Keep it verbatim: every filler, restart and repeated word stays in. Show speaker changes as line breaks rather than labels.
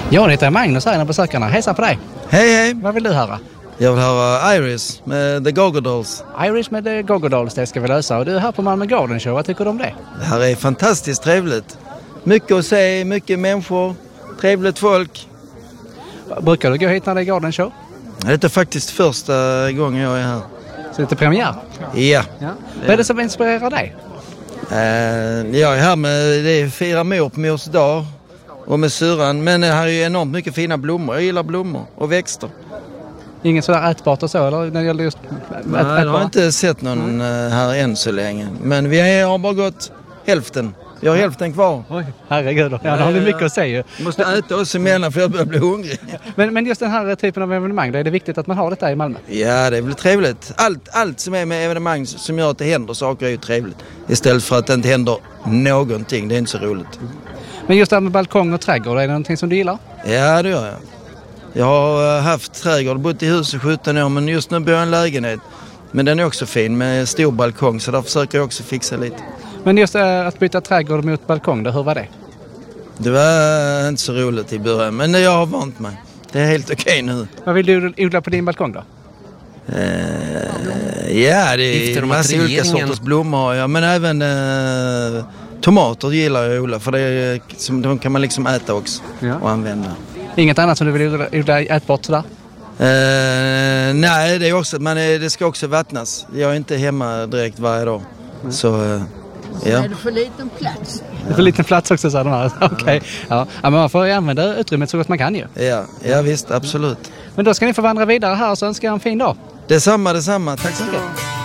Ja, det heter Magnus här, en av besökarna. Hejsan på dig.
Hej, hej.
Vad vill du höra?
Jag vill höra Iris med The Go-Go Dolls.
Iris med The Go-Go Dolls, det ska vi lösa. Och du är här på Malmö Garden Show, vad tycker du om det?
Det här är fantastiskt trevligt. Mycket att se, mycket människor, trevligt folk.
Brukar du gå hit när det är Garden Show?
Det är faktiskt första gången jag är här.
Så det är premiär?
Ja.
ja. Vad är det som inspirerar dig?
Uh, jag är här med det är fyra mor på mors dag och med syran. Men det här är ju enormt mycket fina blommor. Jag gillar blommor och växter.
Ingen sådär ätbart och så, eller när det gäller just
Nej, jag har inte sett någon mm. här än så länge. Men vi har bara gått hälften. Vi har hälften kvar.
Oj, herregud. Ja, det har ni mycket att säga.
Vi måste äta oss emellan för jag börjar bli hungrig.
Men, men just den här typen av evenemang, då är det viktigt att man har detta i Malmö?
Ja, det är väl trevligt. Allt, allt som är med evenemang som gör att det händer saker är ju trevligt. Istället för att det inte händer någonting. Det är inte så roligt.
Men just det här med balkong och trädgård, är det någonting som du gillar?
Ja, det gör jag. Jag har haft trädgård, bott i hus i sjutton år, men just nu bor jag i en lägenhet. Men den är också fin med stor balkong, så där försöker jag också fixa lite.
Men just äh, att byta trädgård mot balkong, då, hur var det?
Det var inte så roligt i början, men jag har vant mig. Det är helt okej nu.
Vad vill du odla på din balkong då?
Uh, ja, det är en massa olika sorters blommor, ja, men även uh, tomater gillar jag att odla, för det är, som, de kan man liksom äta också ja. och använda.
Inget annat som du vill odla, odla ätbart sådär?
Uh, nej, det är också, men det ska också vattnas. Jag är inte hemma direkt varje dag. Mm. Så, uh, ja.
Är det för liten plats?
Det är för liten plats också, sa de här. Okej. Okay. Ja. ja, men man får ju använda utrymmet så gott man kan ju.
Ja, ja visst, absolut.
Men då ska ni få vandra vidare här, så önskar jag en fin dag.
Detsamma, detsamma. Tack så mycket.